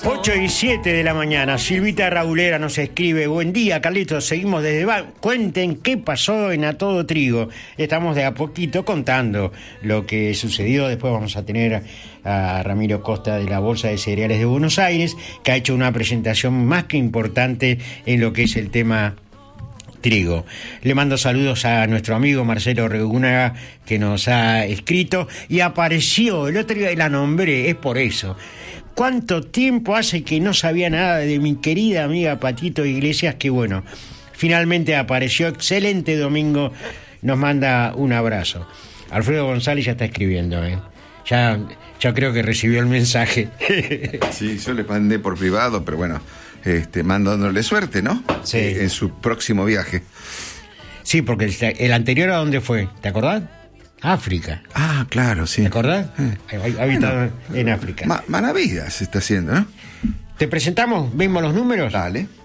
8:07 de la mañana. Silvita Raulera nos escribe: buen día, Carlitos, seguimos desde cuenten qué pasó en A Todo Trigo. Estamos de a poquito contando lo que sucedió. Después vamos a tener a Ramiro Costa de la Bolsa de Cereales de Buenos Aires, que ha hecho una presentación más que importante en lo que es el tema trigo. Le mando saludos a nuestro amigo Marcelo Regunaga, que nos ha escrito y apareció el otro día, y la nombré, es por eso. ¿Cuánto tiempo hace que no sabía nada de mi querida amiga Patito Iglesias? Que bueno, finalmente apareció. Excelente domingo, nos manda un abrazo. Alfredo González ya está escribiendo, ya creo que recibió el mensaje. Sí, yo le mandé por privado, pero bueno, mandándole suerte, ¿no? Sí. En su próximo viaje. Sí, porque el anterior, ¿a dónde fue? ¿Te acordás? África. Ah, claro, sí. ¿Te acordás? Habitado en África. Maravillas se está haciendo, ¿no? ¿Te presentamos? ¿Vemos los números? Dale.